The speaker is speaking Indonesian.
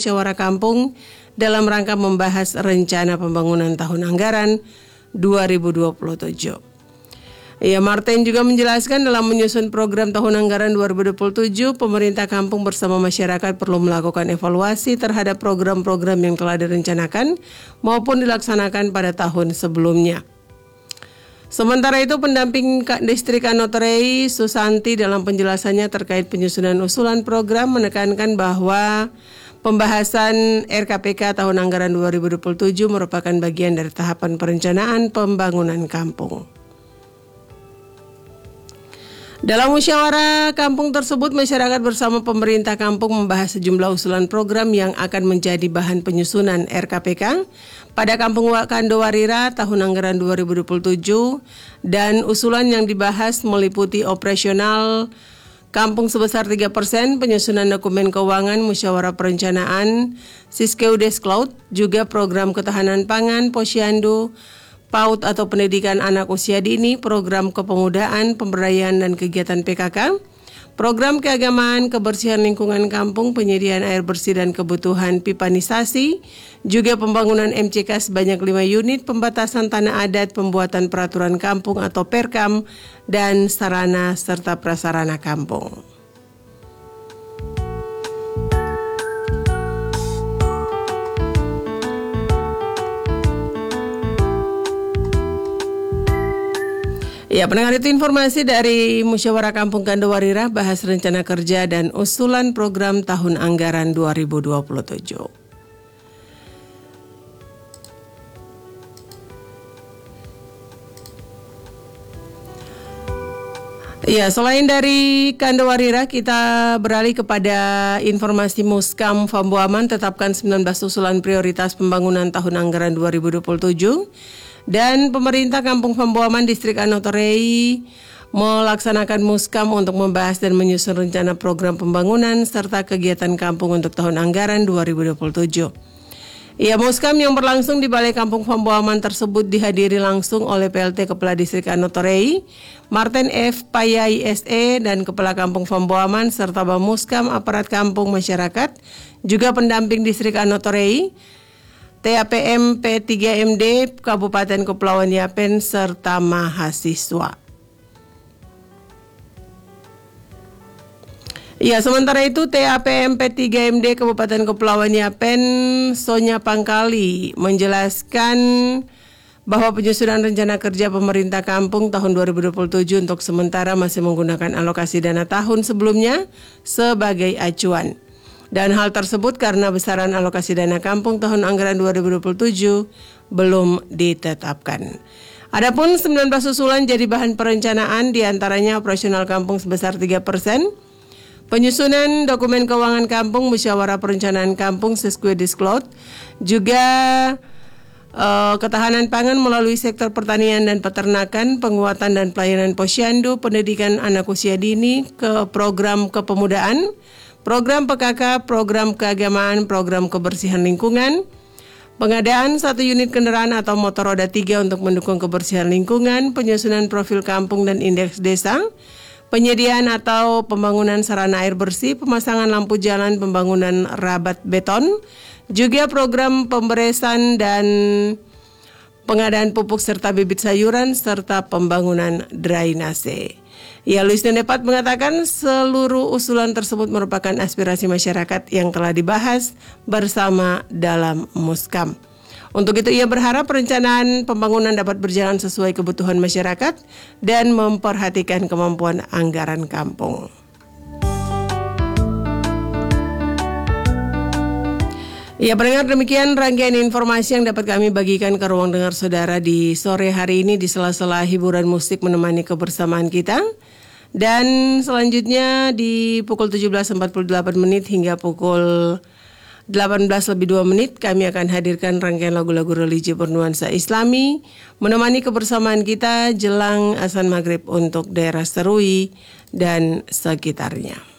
musyawarah kampung dalam rangka membahas rencana pembangunan tahun anggaran 2027. Martin juga menjelaskan dalam menyusun program tahun anggaran 2027, pemerintah kampung bersama masyarakat perlu melakukan evaluasi terhadap program-program yang telah direncanakan maupun dilaksanakan pada tahun sebelumnya. Sementara itu, pendamping Distrik Anotorei Susanti dalam penjelasannya terkait penyusunan usulan program menekankan bahwa pembahasan RKPK tahun anggaran 2027 merupakan bagian dari tahapan perencanaan pembangunan kampung. Dalam musyawarah kampung tersebut, masyarakat bersama pemerintah kampung membahas sejumlah usulan program yang akan menjadi bahan penyusunan RKPK pada Kampung Kandowarira tahun anggaran 2027, dan usulan yang dibahas meliputi operasional kampung sebesar 3%, penyusunan dokumen keuangan, musyawarah perencanaan, Siskeudes Cloud, juga program ketahanan pangan, Posyandu, PAUD atau pendidikan anak usia dini, program kepemudaan, pemberdayaan dan kegiatan PKK, program keagamaan, kebersihan lingkungan kampung, penyediaan air bersih dan kebutuhan pipanisasi, juga pembangunan MCK sebanyak 5 unit, pembatasan tanah adat, pembuatan peraturan kampung atau Perkam, dan sarana serta prasarana kampung. Pendengar, itu informasi dari Musyawarah Kampung Kandowarira, bahas rencana kerja dan usulan program tahun anggaran 2027. Selain dari Kandowarira, kita beralih kepada informasi Muskam Famboaman tetapkan 19 usulan prioritas pembangunan tahun anggaran 2027. Dan pemerintah Kampung Famboaman Distrik Anotorei melaksanakan Muskam untuk membahas dan menyusun rencana program pembangunan serta kegiatan kampung untuk tahun anggaran 2027. Muskam yang berlangsung di Balai Kampung Famboaman tersebut dihadiri langsung oleh PLT Kepala Distrik Anotorei, Martin F. Payai SE, dan Kepala Kampung Famboaman serta Bamuskam Aparat Kampung Masyarakat, juga pendamping Distrik Anotorei, TAPM P3MD Kabupaten Kepulauan Yapen serta mahasiswa. Sementara itu TAPM P3MD Kabupaten Kepulauan Yapen Sonya Pangkali menjelaskan bahwa penyusunan rencana kerja pemerintah kampung tahun 2027 untuk sementara masih menggunakan alokasi dana tahun sebelumnya sebagai acuan. Dan hal tersebut karena besaran alokasi dana kampung tahun anggaran 2027 belum ditetapkan. Adapun 19 usulan jadi bahan perencanaan, diantaranya operasional kampung sebesar 3%, penyusunan dokumen keuangan kampung, musyawarah perencanaan kampung, Siskeudes Cloud, juga ketahanan pangan melalui sektor pertanian dan peternakan, penguatan dan pelayanan posyandu, pendidikan anak usia dini, ke program kepemudaan, program PKK, program keagamaan, program kebersihan lingkungan, pengadaan 1 unit kendaraan atau motor roda 3 untuk mendukung kebersihan lingkungan, penyusunan profil kampung dan indeks desa, penyediaan atau pembangunan sarana air bersih, pemasangan lampu jalan, pembangunan rabat beton, juga program pemberesan dan pengadaan pupuk serta bibit sayuran, serta pembangunan drainase. Luis Nendepat mengatakan seluruh usulan tersebut merupakan aspirasi masyarakat yang telah dibahas bersama dalam Muskam. Untuk itu ia berharap perencanaan pembangunan dapat berjalan sesuai kebutuhan masyarakat dan memperhatikan kemampuan anggaran kampung. Pendengar, demikian rangkaian informasi yang dapat kami bagikan ke ruang dengar saudara di sore hari ini di sela-sela hiburan musik menemani kebersamaan kita. Dan selanjutnya di pukul 17.48 menit hingga pukul 18:02 kami akan hadirkan rangkaian lagu-lagu religi bernuansa Islami menemani kebersamaan kita jelang azan maghrib untuk daerah Serui dan sekitarnya.